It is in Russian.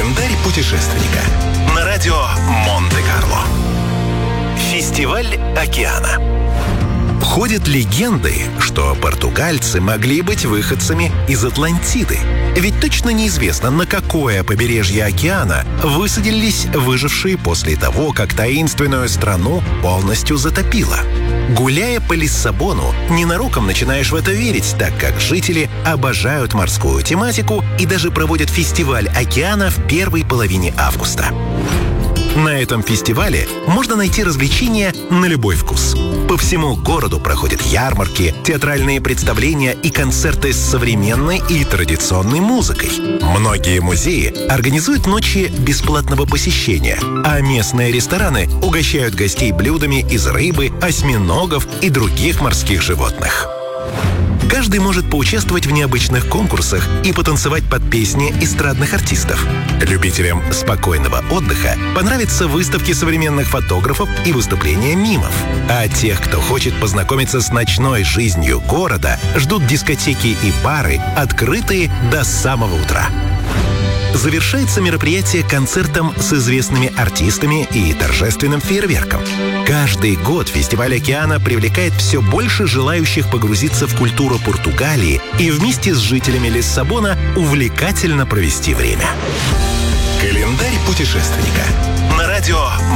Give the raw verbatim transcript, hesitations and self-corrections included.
Календарь путешественника. На радио Монте-Карло. Фестиваль океана. Ходят легенды, что португальцы могли быть выходцами из Атлантиды. Ведь точно неизвестно, на какое побережье океана высадились выжившие после того, как таинственную страну полностью затопило. Гуляя по Лиссабону, ненароком начинаешь в это верить, так как жители обожают морскую тематику и даже проводят фестиваль океана в первой половине августа. На этом фестивале можно найти развлечения на любой вкус. По всему городу проходят ярмарки, театральные представления и концерты с современной и традиционной музыкой. Многие музеи организуют ночи бесплатного посещения, а местные рестораны угощают гостей блюдами из рыбы, осьминогов и других морских животных. Каждый может поучаствовать в необычных конкурсах и потанцевать под песни эстрадных артистов. Любителям спокойного отдыха понравятся выставки современных фотографов и выступления мимов. А тех, кто хочет познакомиться с ночной жизнью города, ждут дискотеки и бары, открытые до самого утра. Завершается мероприятие концертом с известными артистами и торжественным фейерверком. Каждый год фестиваль океана привлекает все больше желающих погрузиться в культуру Португалии и вместе с жителями Лиссабона увлекательно провести время. Календарь путешественника. На радио